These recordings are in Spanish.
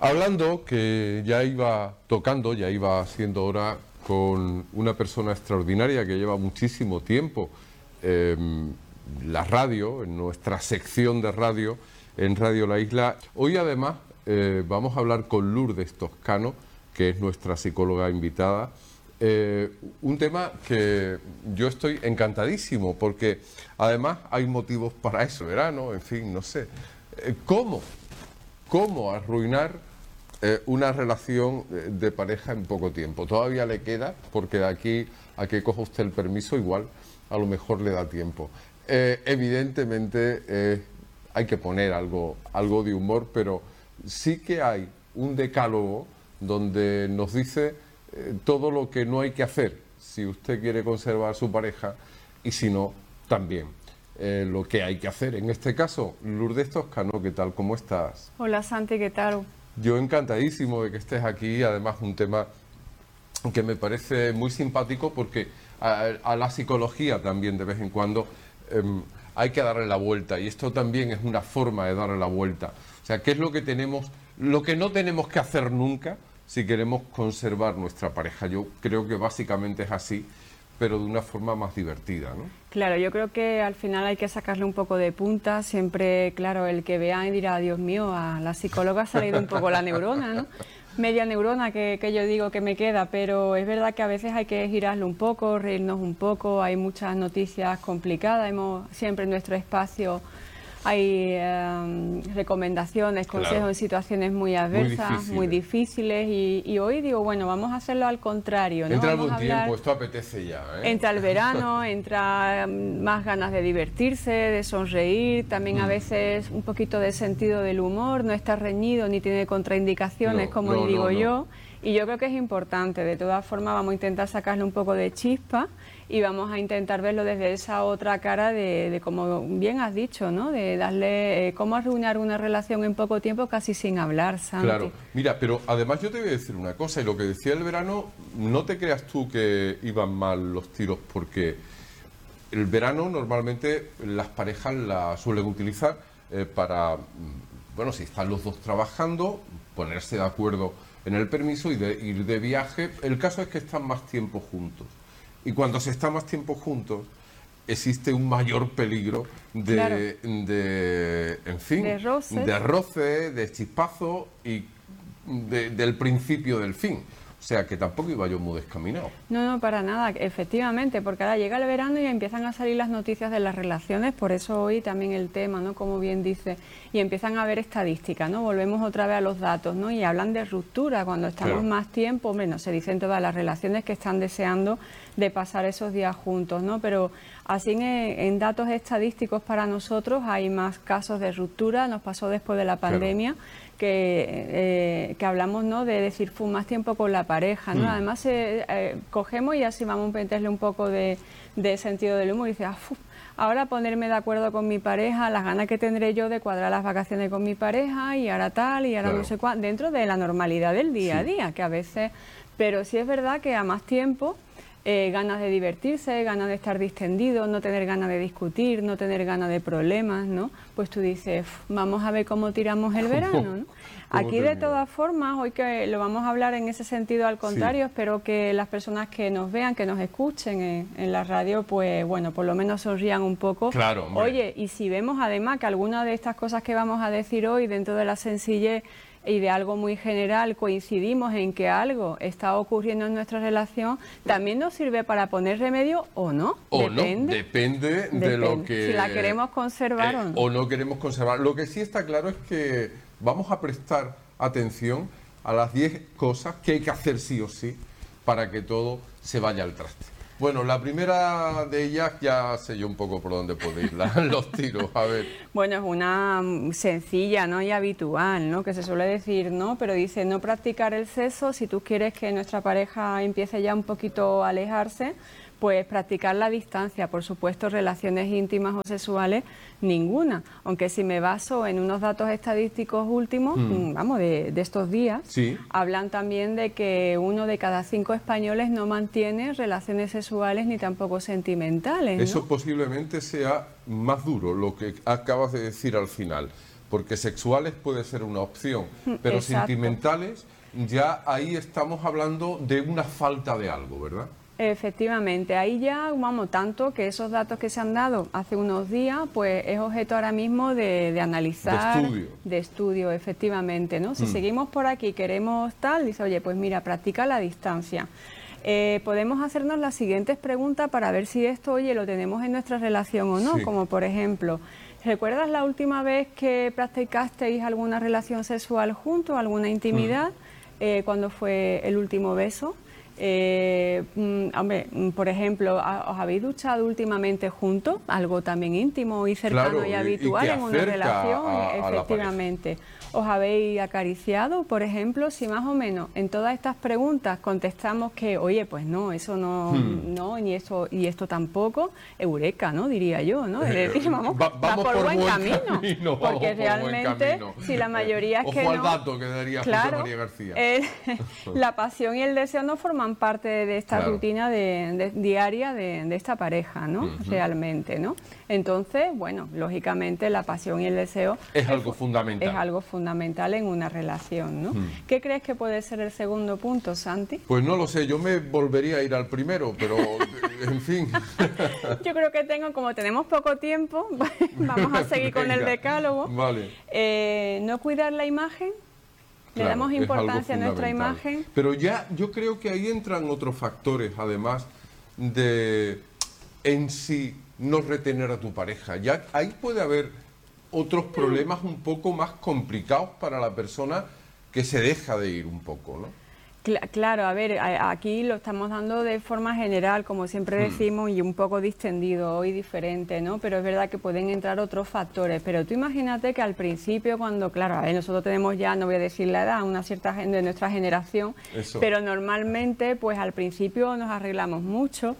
Hablando que ya iba tocando, ya iba siendo hora con una persona extraordinaria que lleva muchísimo tiempo la radio, en nuestra sección de radio, en Radio La Isla. Hoy además vamos a hablar con Lourdes Toscano, que es nuestra psicóloga invitada. Un tema que yo estoy encantadísimo porque además hay motivos para eso, verano, en fin, no sé. ¿Cómo arruinar una relación de pareja en poco tiempo? Todavía le queda, porque de aquí a que coja usted el permiso igual a lo mejor le da tiempo. Evidentemente hay que poner algo de humor, pero sí que hay un decálogo donde nos dice todo lo que no hay que hacer si usted quiere conservar su pareja y si no, también lo que hay que hacer. En este caso, Lourdes Toscano, ¿qué tal? ¿Cómo estás? Hola Santi, ¿qué tal? Yo encantadísimo de que estés aquí, además un tema que me parece muy simpático porque a la psicología también de vez en cuando hay que darle la vuelta, y esto también es una forma de darle la vuelta. O sea, ¿qué es lo que no tenemos que hacer nunca si queremos conservar nuestra pareja? Yo creo que básicamente es así, pero de una forma más divertida, ¿no? Claro, yo creo que al final hay que sacarle un poco de punta. Siempre, claro, el que vea y dirá, Dios mío, a la psicóloga ha salido un poco la neurona, ¿no? Media neurona que yo digo que me queda, pero es verdad que a veces hay que girarlo un poco, reírnos un poco. Hay muchas noticias complicadas, siempre en nuestro espacio hay recomendaciones, consejos, claro, en situaciones muy adversas, muy difíciles, y hoy digo, bueno, vamos a hacerlo al contrario, ¿no? Entra el buen tiempo, esto apetece ya, ¿eh? Entra el verano, entra más ganas de divertirse, de sonreír, también a veces un poquito de sentido del humor, no está reñido ni tiene contraindicaciones, como digo yo. Y yo creo que es importante. De todas formas vamos a intentar sacarle un poco de chispa y vamos a intentar verlo desde esa otra cara de como bien has dicho, ¿no? De darle cómo arruinar una relación en poco tiempo casi sin hablar, Santi. Claro, mira, pero además yo te voy a decir una cosa, y lo que decía el verano, no te creas tú que iban mal los tiros, porque el verano normalmente las parejas la suelen utilizar para, bueno, si están los dos trabajando, ponerse de acuerdo en el permiso y de ir de viaje. El caso es que están más tiempo juntos. Y cuando se está más tiempo juntos, existe un mayor peligro de roce, de chispazo y del principio del fin. O sea, que tampoco iba yo muy descaminado. No, para nada, efectivamente, porque ahora llega el verano y empiezan a salir las noticias de las relaciones, por eso hoy también el tema, ¿no? Como bien dice, y empiezan a haber estadísticas, ¿no? Volvemos otra vez a los datos, ¿no? Y hablan de ruptura, cuando estamos más tiempo, hombre, no se dicen todas las relaciones que están deseando de pasar esos días juntos, ¿no? Pero así en datos estadísticos para nosotros hay más casos de ruptura, nos pasó después de la pandemia. Que hablamos, ¿no? De decir, más tiempo con la pareja, ¿no? Además, cogemos y así vamos a meterle un poco de sentido del humor y dices, ahora ponerme de acuerdo con mi pareja, las ganas que tendré yo de cuadrar las vacaciones con mi pareja y ahora tal y ahora no sé cuál, dentro de la normalidad del día a día, que a veces, pero sí es verdad que a más tiempo, ganas de divertirse, ganas de estar distendido, no tener ganas de discutir, no tener ganas de problemas, ¿no? Pues tú dices, vamos a ver cómo tiramos el verano, ¿no? Aquí de todas formas, hoy que lo vamos a hablar en ese sentido al contrario, espero que las personas que nos vean, que nos escuchen en la radio, pues bueno, por lo menos sonrían un poco. Claro, hombre. Oye, y si vemos además que algunas de estas cosas que vamos a decir hoy dentro de la sencillez y de algo muy general coincidimos en que algo está ocurriendo en nuestra relación, también nos sirve para poner remedio o no. Depende de lo que... Si la queremos conservar o no. O no queremos conservar. Lo que sí está claro es que vamos a prestar atención a las 10 cosas que hay que hacer sí o sí para que todo se vaya al traste. Bueno, la primera de ellas ya sé yo un poco por dónde puede ir los tiros, a ver. Bueno, es una sencilla, ¿no? Y habitual, ¿no? Que se suele decir, ¿no? Pero dice, no practicar el sexo si tú quieres que nuestra pareja empiece ya un poquito a alejarse, pues practicar la distancia, por supuesto, relaciones íntimas o sexuales, ninguna. Aunque si me baso en unos datos estadísticos últimos, vamos, de estos días, hablan también de que 1 de cada 5 españoles no mantiene relaciones sexuales ni tampoco sentimentales, ¿no? Eso posiblemente sea más duro, lo que acabas de decir al final. porque sexuales puede ser una opción, pero Exacto. sentimentales ya ahí estamos hablando de una falta de algo, ¿verdad? Efectivamente, ahí ya, vamos, tanto que esos datos que se han dado hace unos días, pues es objeto ahora mismo de analizar. De estudio. De estudio, efectivamente, ¿no? Si seguimos por aquí y queremos tal, dice, oye, pues mira, practica la distancia. Podemos hacernos las siguientes preguntas para ver si esto, oye, lo tenemos en nuestra relación o no, Sí. como por ejemplo, ¿recuerdas la última vez que practicasteis alguna relación sexual juntos, alguna intimidad? ¿Cuándo fue el último beso? Hombre, por ejemplo, ¿os habéis duchado últimamente juntos? Algo también íntimo y cercano Claro, y y habitual que en una acerca relación, a la efectivamente. ¿Os habéis acariciado, por ejemplo? Si más o menos en todas estas preguntas contestamos que, oye, pues no, eso no, no, ni eso, y esto tampoco, eureka, ¿no? Diría yo, ¿no? Es decir, vamos por buen camino, porque realmente, si la mayoría es Ojo que al no, dato que daría claro, José María García. la pasión y el deseo no forman parte de esta Claro. rutina diaria de esta pareja, ¿no? Realmente, ¿no? Entonces, bueno, lógicamente la pasión y el deseo Es algo fundamental. es algo fundamental en una relación, ¿no? ¿Qué crees que puede ser el segundo punto, Santi? Pues no lo sé, yo me volvería a ir al primero, pero en fin. Yo creo que como tenemos poco tiempo, pues, vamos a seguir con el Venga, decálogo. Vale. No cuidar la imagen. Le Claro, damos es algo importancia a nuestra fundamental. imagen. Pero ya yo creo que ahí entran otros factores, además de en sí no retener a tu pareja. Ya ahí puede haber otros problemas un poco más complicados para la persona que se deja de ir un poco, ¿no? Claro, a ver, aquí lo estamos dando de forma general, como siempre decimos, y un poco distendido hoy, diferente, ¿no? Pero es verdad que pueden entrar otros factores. Pero tú imagínate que al principio, cuando, claro, a ver, nosotros tenemos ya, no voy a decir la edad, una cierta gente de nuestra generación, Eso. pero normalmente, pues al principio nos arreglamos mucho.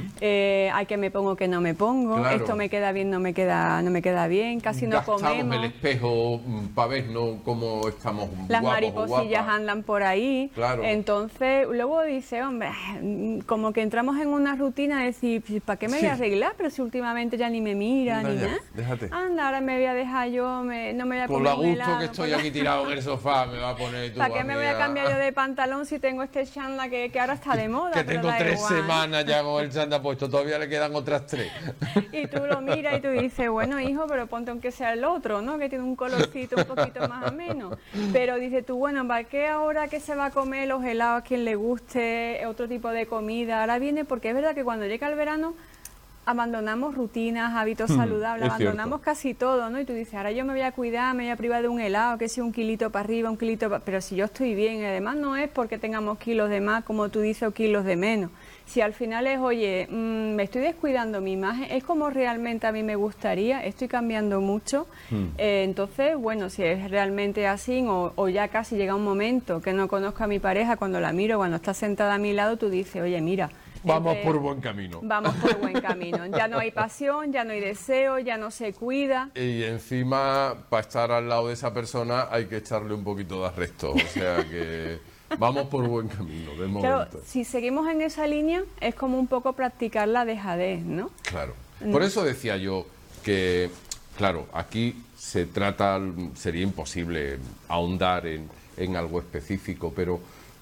Hay que me pongo, que no me pongo, Claro. esto me queda bien, no me queda bien, casi no Gastamos comemos. el espejo para ver, ¿no?, cómo estamos Las guapos o mariposillas guapas. andan por ahí. Claro. Entonces, luego dice, hombre, como que entramos en una rutina de decir, ¿para qué me voy a arreglar? Pero si últimamente ya ni me mira, Anda ni ya, nada. déjate. Anda, ahora me voy a dejar yo, no me voy a Con comer la un gusto helado, que estoy aquí tirado en el sofá, me va a poner tú ¿Para qué a me mí voy a cambiar yo de pantalón si tengo este chándal que ahora está de moda? que pero tengo da 3 igual? semanas ya con el chándal puesto, todavía le quedan otras 3. Y tú lo miras y tú dices, bueno, hijo, pero ponte aunque sea el otro, ¿no? Que tiene un colorcito un poquito más ameno. Pero dices tú, bueno, ¿para qué ahora que se va a comer los helados a quien le guste, otro tipo de comida? Ahora viene, porque es verdad que cuando llega el verano abandonamos rutinas, hábitos saludables, es abandonamos cierto. casi todo, ¿no? Y tú dices, ahora yo me voy a cuidar, me voy a privar de un helado, que sea un kilito para arriba, un kilito para... Pero si yo estoy bien, y además no es porque tengamos kilos de más, como tú dices, o kilos de menos. Si al final es, oye, me estoy descuidando mi imagen, es como realmente a mí me gustaría, estoy cambiando mucho. Entonces, bueno, si es realmente así, o ya casi llega un momento que no conozco a mi pareja, cuando la miro, cuando está sentada a mi lado, tú dices, oye, mira... Vamos por buen camino. Vamos por buen camino. Ya no hay pasión, ya no hay deseo, ya no se cuida. Y encima, para estar al lado de esa persona hay que echarle un poquito de arresto. O sea que vamos por buen camino, de momento. Claro, si seguimos en esa línea, es como un poco practicar la dejadez, ¿no? Claro. Por eso decía yo que, claro, aquí se trata, sería imposible ahondar en algo específico, pero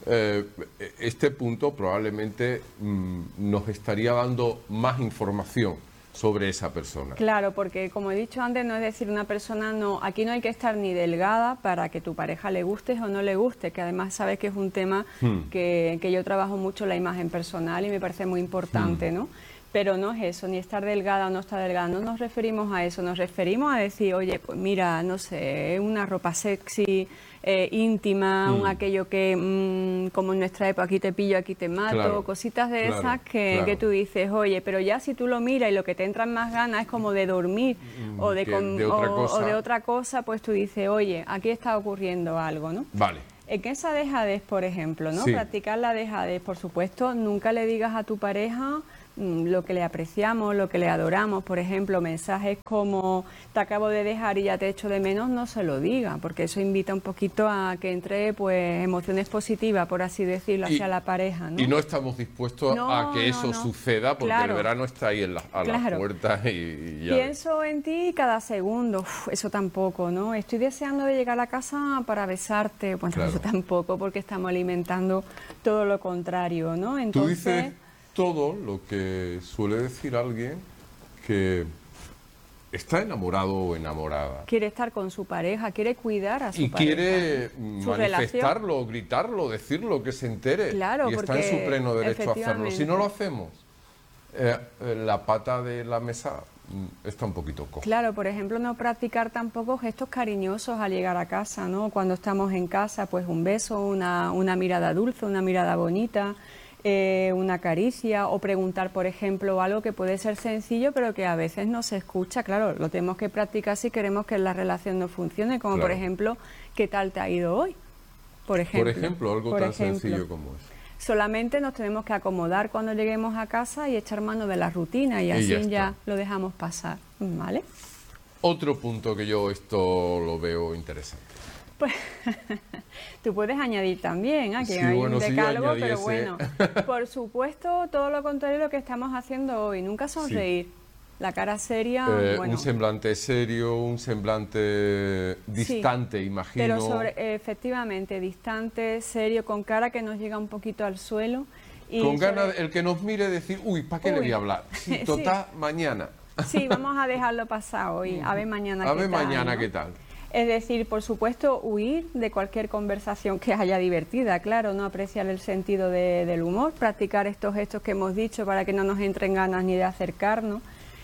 este punto probablemente nos estaría dando más información sobre esa persona. Claro, porque como he dicho antes, no es decir, una persona no, aquí no hay que estar ni delgada para que tu pareja le guste o no le guste, que además sabes que es un tema que yo trabajo mucho la imagen personal y me parece muy importante, ¿no? Pero no es eso, ni estar delgada o no estar delgada, no nos referimos a eso, nos referimos a decir, oye, pues mira, no sé, una ropa sexy, íntima, un aquello que, como en nuestra época, aquí te pillo, aquí te mato, Claro, cositas de claro, esas que tú dices, oye, pero ya si tú lo miras y lo que te entran más ganas es como de dormir o de otra cosa, pues tú dices, oye, aquí está ocurriendo algo, ¿no? Vale. En esa dejadez, por ejemplo, ¿no? Sí. Practicar la dejadez, por supuesto, nunca le digas a tu pareja lo que le apreciamos, lo que le adoramos. Por ejemplo, mensajes como te acabo de dejar y ya te echo de menos, no se lo diga, porque eso invita un poquito a que entre pues emociones positivas, por así decirlo, hacia la pareja, ¿no? Y no estamos dispuestos a que eso suceda, porque el verano está ahí a la puerta y ya. Pienso en ti cada segundo. Eso tampoco, ¿no? Estoy deseando de llegar a casa para besarte. Bueno, eso tampoco, porque estamos alimentando todo lo contrario, ¿no? Entonces, tú dices todo lo que suele decir alguien que está enamorado o enamorada. Quiere estar con su pareja, quiere cuidar a su pareja. Y quiere manifestarlo, relación. Gritarlo, decirlo, que se entere. Claro, y está en su pleno derecho a hacerlo. Si no lo hacemos, la pata de la mesa está un poquito coja. Claro, por ejemplo, no practicar tampoco gestos cariñosos al llegar a casa, ¿no? Cuando estamos en casa, pues un beso, una mirada dulce, una mirada bonita, una caricia, o preguntar, por ejemplo, algo que puede ser sencillo pero que a veces no se escucha. Claro, lo tenemos que practicar si queremos que la relación no funcione, como por ejemplo, ¿qué tal te ha ido hoy? Por ejemplo, algo tan sencillo como eso. Solamente nos tenemos que acomodar cuando lleguemos a casa y echar mano de la rutina y así ya lo dejamos pasar, ¿vale? Otro punto que yo esto lo veo interesante. Pues tú puedes añadir también, que hay un decálogo, pero bueno, por supuesto, todo lo contrario de lo que estamos haciendo hoy, nunca sonreír. La cara seria, un semblante serio, un semblante distante, imagino. Pero efectivamente, distante, serio, con cara que nos llega un poquito al suelo. Y con ganas, el que nos mire decir, uy, ¿para qué le voy a hablar? Sí, total, mañana. Sí, vamos a dejarlo pasar hoy, a ver mañana qué tal. Es decir, por supuesto, huir de cualquier conversación que haya divertida, claro, no apreciar el sentido del humor, practicar estos gestos que hemos dicho para que no nos entren ganas ni de acercarnos.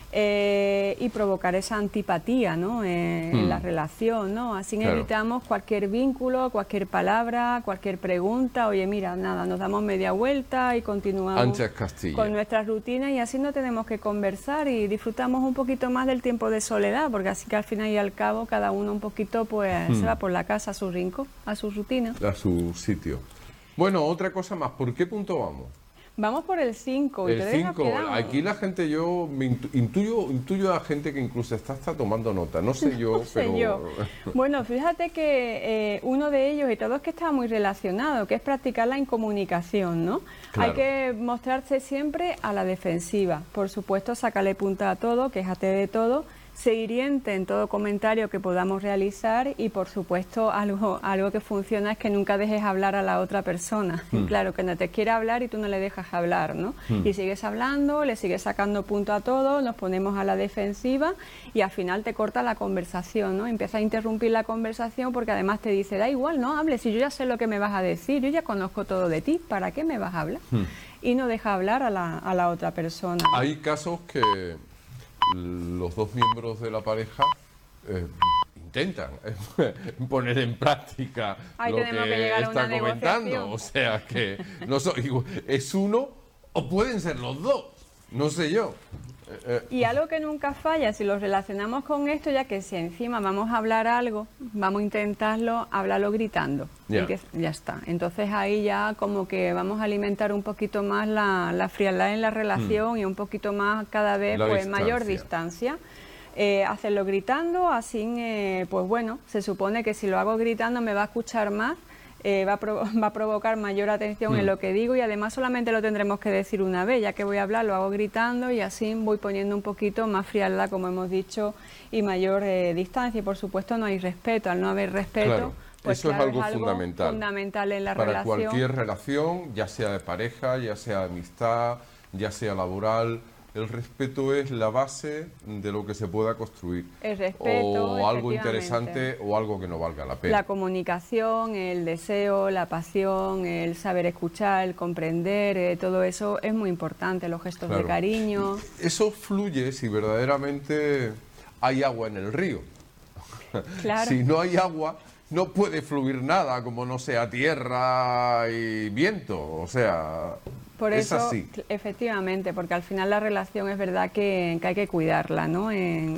Y provocar esa antipatía, ¿no? En la relación, ¿no? Así evitamos cualquier vínculo, cualquier palabra, cualquier pregunta. Oye, mira, nada, nos damos media vuelta y continuamos con nuestras rutinas, y así no tenemos que conversar y disfrutamos un poquito más del tiempo de soledad, porque así que al final y al cabo cada uno un poquito pues se va por la casa, a su rincón, a su rutina. A su sitio. Bueno, otra cosa más, ¿por qué punto vamos? Vamos por el 5. El 5, aquí la gente, yo me intuyo a gente que incluso está tomando nota, no sé yo, pero... Bueno, fíjate que uno de ellos, y todo es que está muy relacionado, que es practicar la incomunicación, ¿no? Claro. Hay que mostrarse siempre a la defensiva, por supuesto, sacarle punta a todo, quéjate de todo, ser hiriente en todo comentario que podamos realizar, y por supuesto algo que funciona es que nunca dejes hablar a la otra persona. Claro, que no te quiere hablar y tú no le dejas hablar, ¿no? Y sigues hablando, le sigues sacando punto a todo, nos ponemos a la defensiva y al final te corta la conversación, ¿no? Empieza a interrumpir la conversación porque además te dice, da igual, no hables, si yo ya sé lo que me vas a decir, yo ya conozco todo de ti, ¿para qué me vas a hablar? Y no deja hablar a la otra persona. Hay casos que los dos miembros de la pareja intentan poner en práctica lo que está comentando. O sea que es uno o pueden ser los dos, no sé yo. Y algo que nunca falla, si lo relacionamos con esto, ya que si encima vamos a hablar algo, vamos a intentarlo, hablarlo gritando. Ya está. Entonces ahí ya como que vamos a alimentar un poquito más la frialdad en la relación y un poquito más cada vez pues mayor distancia. Hacerlo gritando, así pues bueno, se supone que si lo hago gritando me va a escuchar más. Va a provocar mayor atención en lo que digo, y además solamente lo tendremos que decir una vez, ya que voy a hablar, lo hago gritando y así voy poniendo un poquito más frialdad, como hemos dicho, y mayor distancia. Y por supuesto no hay respeto, al no haber respeto, pues eso es algo fundamental en la para relación. Cualquier relación, ya sea de pareja, ya sea de amistad, ya sea laboral. El respeto es la base de lo que se pueda construir. El respeto, o algo interesante o algo que no valga la pena. La comunicación, el deseo, la pasión, el saber escuchar, el comprender, todo eso es muy importante, los gestos de cariño. Eso fluye si verdaderamente hay agua en el río. Si no hay agua, no puede fluir nada, como no sea tierra y viento, o sea... Por eso, es así. Efectivamente, porque al final la relación es verdad que hay que cuidarla, ¿no?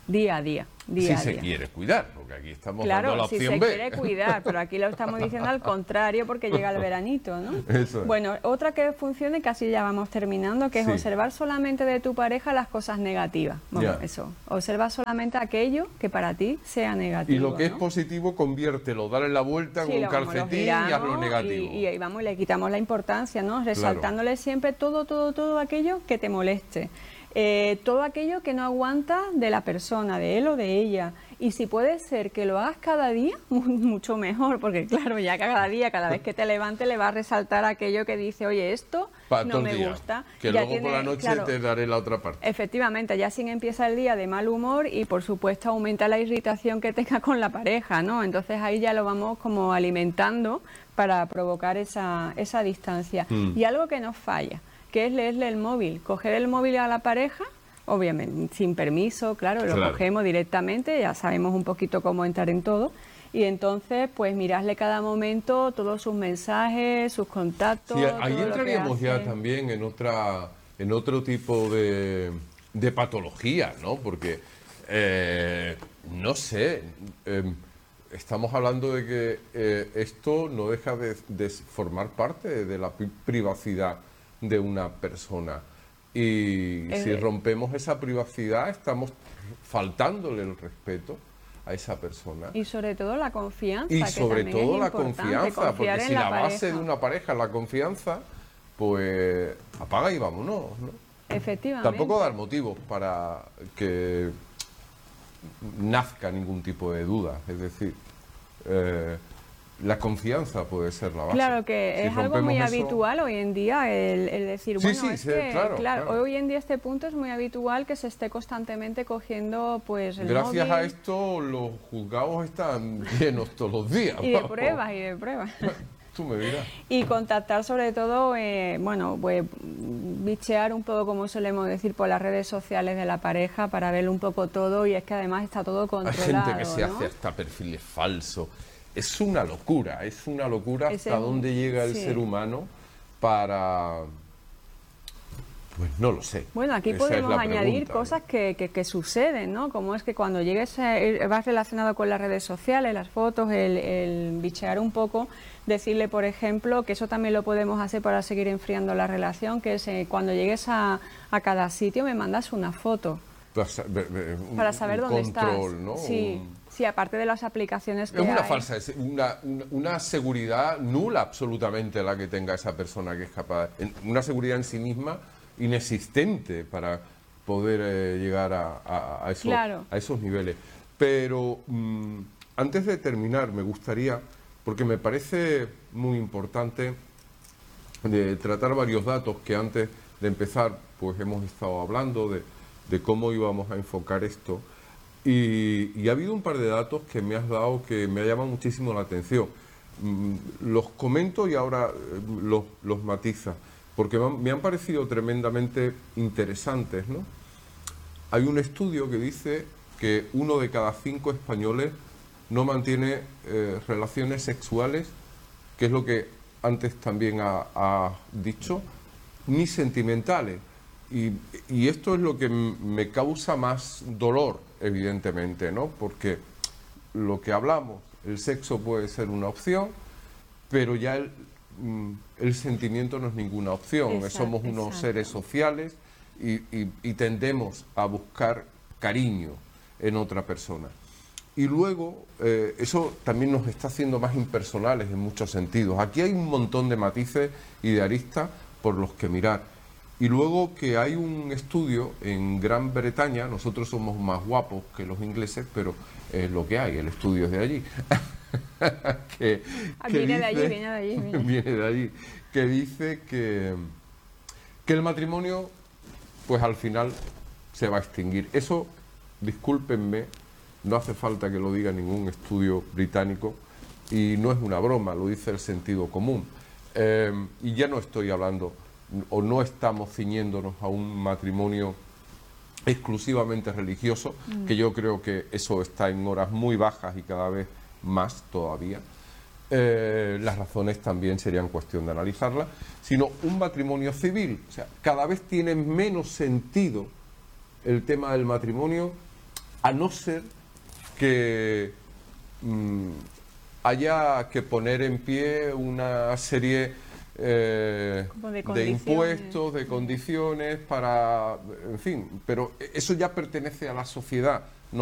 día a día. Si se quiere cuidar, porque aquí estamos dando la Claro, opción si se B. quiere cuidar, pero aquí lo estamos diciendo al contrario porque llega el veranito, ¿no? Eso es. Bueno, otra que funcione, casi ya vamos terminando, que es Sí. observar solamente de tu pareja las cosas negativas. Bueno, Ya. eso, observa solamente aquello que para ti sea negativo. Y lo que es ¿no? positivo, conviértelo, dale la vuelta Sí, con un lo vamos, lo calcetín y hazlo giramos negativo. y vamos, le quitamos la importancia, ¿no? Resaltándole siempre todo aquello que te moleste. Todo aquello que no aguanta de la persona, de él o de ella. Y si puede ser que lo hagas cada día, mucho mejor, porque claro, ya cada día, cada vez que te levantes, le va a resaltar aquello que dice, oye, esto Para no todo el me día, gusta. que Ya luego por la noche claro, te daré la otra parte. efectivamente, ya sin empieza el día de mal humor y por supuesto aumenta la irritación que tenga con la pareja, ¿no? Entonces ahí ya lo vamos como alimentando para provocar esa distancia. Y algo que nos falla, que es leerle el móvil, coger el móvil a la pareja, obviamente sin permiso, claro, lo cogemos directamente, ya sabemos un poquito cómo entrar en todo. Y entonces, pues mirarle cada momento todos sus mensajes, sus contactos. Sí, ahí todo lo que entraríamos ya hace. también en otro tipo de patología, ¿no? Porque, no sé, estamos hablando de que esto no deja de formar parte de la privacidad de una persona. Y si rompemos esa privacidad, estamos faltándole el respeto a esa persona. Y sobre todo la confianza. Y que sobre también todo es la importante, confianza, porque confiar en si la base pareja. de una pareja es la confianza, pues apaga y vámonos, ¿no? Efectivamente. Tampoco dar motivos para que nazca ningún tipo de duda, es decir, la confianza puede ser la base. Claro que Si es algo muy rompemos eso- habitual hoy en día el decir, Sí, bueno, sí, es sí, que, claro. hoy en día este punto es muy habitual que se esté constantemente cogiendo pues el Gracias móvil a esto los juzgados están llenos todos los días. y de vamos. pruebas. Tú me dirás. Y contactar sobre todo, bueno, pues bichear un poco, como solemos decir, por las redes sociales de la pareja para ver un poco todo y es que además está todo Hay controlado. gente que se ¿no? hace hasta perfiles falsos. Es una locura hasta dónde llega el sí. ser humano para... Pues no lo sé. Bueno, aquí Esa es podemos la añadir pregunta, cosas que suceden, ¿no? Como es que cuando llegues, vas relacionado con las redes sociales, las fotos, el bichear un poco, decirle, por ejemplo, que eso también lo podemos hacer para seguir enfriando la relación, que es cuando llegues a cada sitio me mandas una foto para saber dónde control, estás. ¿no? Sí, aparte de las aplicaciones que Es una hay. falsa, una seguridad nula absolutamente la que tenga esa persona que es capaz, una seguridad en sí misma inexistente para poder llegar a esos niveles. Pero antes de terminar me gustaría, porque me parece muy importante de tratar varios datos que antes de empezar pues hemos estado hablando de cómo íbamos a enfocar esto. Y ha habido un par de datos que me has dado que me llaman muchísimo la atención. Los comento y ahora los matiza, porque me han parecido tremendamente interesantes, ¿no? Hay un estudio que dice que 1 de cada 5 españoles no mantiene relaciones sexuales, que es lo que antes también ha dicho, ni sentimentales. Y esto es lo que me causa más dolor, evidentemente, ¿no? Porque lo que hablamos, el sexo puede ser una opción, pero ya el sentimiento no es ninguna opción. Somos unos seres sociales y tendemos a buscar cariño en otra persona. Y luego, eso también nos está haciendo más impersonales en muchos sentidos. Aquí hay un montón de matices y de aristas por los que mirar. Y luego que hay un estudio en Gran Bretaña, nosotros somos más guapos que los ingleses, pero es lo que hay, el estudio es de allí. Viene de allí. Viene de allí, que dice que el matrimonio, pues al final se va a extinguir. Eso, discúlpenme, no hace falta que lo diga ningún estudio británico, y no es una broma, lo dice el sentido común. Y ya no estoy hablando, o no estamos ciñéndonos a un matrimonio exclusivamente religioso, que yo creo que eso está en horas muy bajas y cada vez más todavía. Las razones también serían cuestión de analizarlas, sino un matrimonio civil. O sea, cada vez tiene menos sentido el tema del matrimonio a no ser que haya que poner en pie una serie de impuestos, de condiciones para, en fin, pero eso ya pertenece a la sociedad.